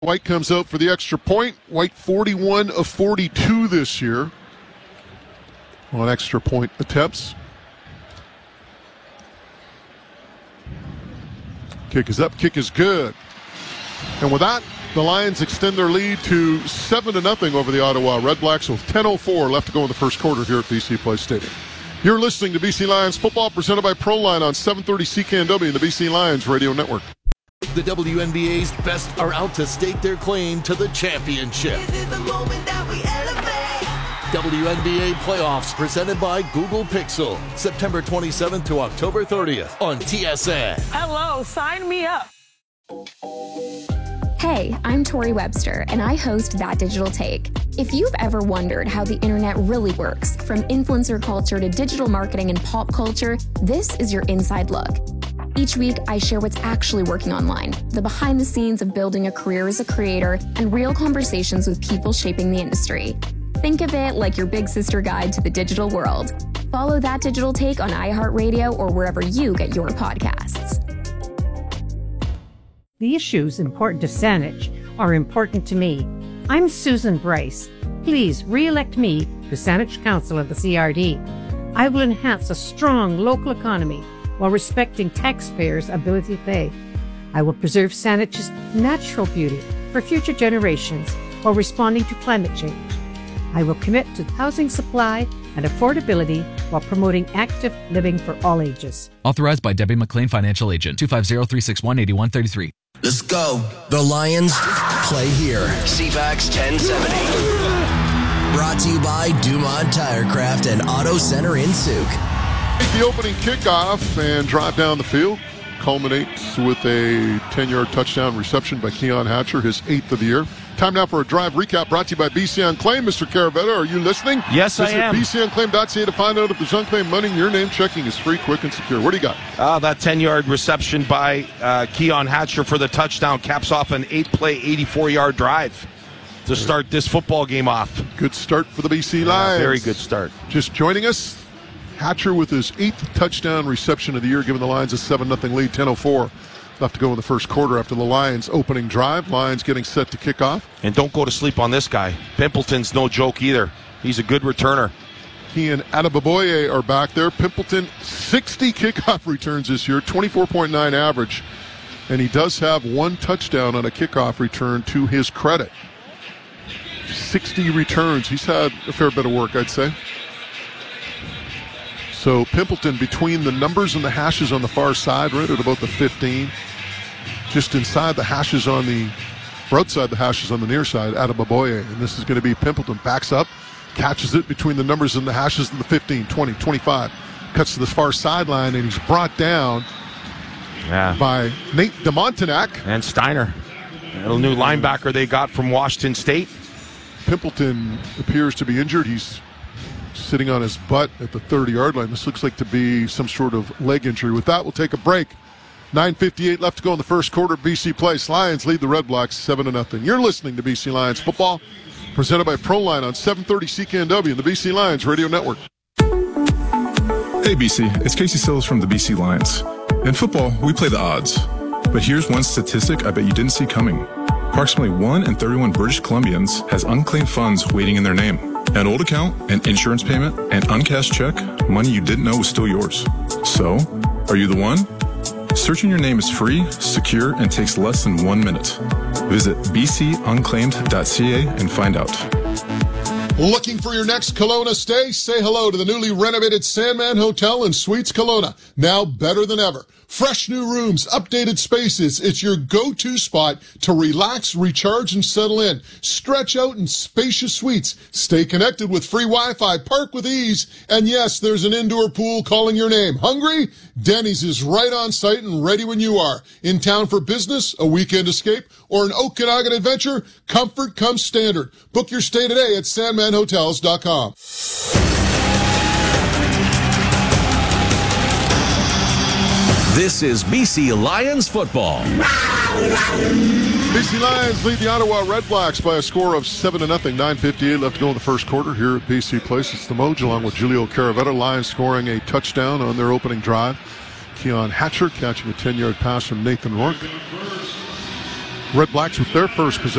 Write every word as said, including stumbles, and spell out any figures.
White comes out for the extra point. White forty-one of forty-two this year on extra point attempts. Kick is up, kick is good. And with that, the Lions extend their lead to seven to nothing over the Ottawa Redblacks with ten oh four left to go in the first quarter here at B C Place Stadium. You're listening to B C Lions football presented by Proline on seven thirty C K N W and the B C Lions Radio Network. The W N B A's best are out to stake their claim to the championship. This is the moment that we elevate. W N B A playoffs presented by Google Pixel. September twenty-seventh to October thirtieth on T S N. Hello, sign me up. Hey, I'm Tori Webster, and I host That Digital Take. If you've ever wondered how the internet really works, from influencer culture to digital marketing and pop culture, this is your inside look. Each week, I share what's actually working online, the behind the scenes of building a career as a creator, and real conversations with people shaping the industry. Think of it like your big sister guide to the digital world. Follow That Digital Take on iHeartRadio or wherever you get your podcasts. The issues important to Saanich are important to me. I'm Susan Bryce. Please re-elect me to Saanich Council of the C R D. I will enhance a strong local economy while respecting taxpayers' ability to pay. I will preserve Saanich's natural beauty for future generations while responding to climate change. I will commit to housing supply and affordability while promoting active living for all ages. Authorized by Debbie McLean, Financial Agent, two five zero, three six one, eight one three three. Let's go. The Lions play here. C FAX ten seventy. Brought to you by Dumont Tirecraft and Auto Center in Souk. The opening kickoff and drive down the field culminates with a ten-yard touchdown reception by Keon Hatcher, his eighth of the year. Time now for a drive recap brought to you by B C Unclaimed. Mister Caravetta, are you listening? Yes, I am. Visit b c unclaimed dot c a to find out if there's unclaimed money. Your name checking is free, quick, and secure. What do you got? Uh, that ten-yard reception by uh, Keon Hatcher for the touchdown caps off an eight-play, eighty-four-yard drive to start this football game off. Good start for the B C Lions. Yeah, very good start. Just joining us, Hatcher with his eighth touchdown reception of the year, giving the Lions a seven nothing lead, ten oh four left to go in the first quarter after the Lions' opening drive. Lions getting set to kick off. And don't go to sleep on this guy. Pimpleton's no joke either. He's a good returner. He and Adebaboye are back there. Pimpleton, sixty kickoff returns this year, twenty-four point nine average. And he does have one touchdown on a kickoff return to his credit. sixty returns. He's had a fair bit of work, I'd say. So Pimpleton between the numbers and the hashes on the far side, right at about the fifteen. Just inside the hashes on the, or outside the hashes on the near side, Adebaboye. And this is going to be Pimpleton. Backs up, catches it between the numbers and the hashes and the fifteen, twenty, twenty-five. Cuts to the far sideline, and he's brought down yeah. by Nate DeMontenac. And Steiner, a little new linebacker they got from Washington State. Pimpleton appears to be injured. He's sitting on his butt at the thirty-yard line. This looks like to be some sort of leg injury. With that, we'll take a break. nine fifty-eight left to go in the first quarter. B C Place. Lions lead the Red Blacks seven to nothing. You're listening to B C Lions football, presented by Proline on seven thirty C K N W and the B C Lions Radio Network. Hey B C, it's Casey Sills from the B C Lions. In football, we play the odds. But here's one statistic I bet you didn't see coming. Approximately one in thirty-one British Columbians has unclaimed funds waiting in their name. An old account, an insurance payment, an uncashed check, money you didn't know was still yours. So, are you the one? Searching your name is free, secure, and takes less than one minute. Visit b c unclaimed dot c a and find out. Looking for your next Kelowna stay? Say hello to the newly renovated Sandman Hotel and Suites Kelowna. Now better than ever. Fresh new rooms, updated spaces. It's your go-to spot to relax, recharge, and settle in. Stretch out in spacious suites. Stay connected with free Wi-Fi. Park with ease. And yes, there's an indoor pool calling your name. Hungry? Denny's is right on site and ready when you are. In town for business, a weekend escape, or an Okanagan adventure? Comfort comes standard. Book your stay today at sandman hotels dot com. This is B C Lions football. B C Lions lead the Ottawa Redblacks by a score of seven to nothing. nine fifty-eight left to go in the first quarter here at B C Place. It's the Moj along with Julio Caravetta. Lions scoring a touchdown on their opening drive. Keon Hatcher catching a ten-yard pass from Nathan Rourke. Red Blacks with their first possession.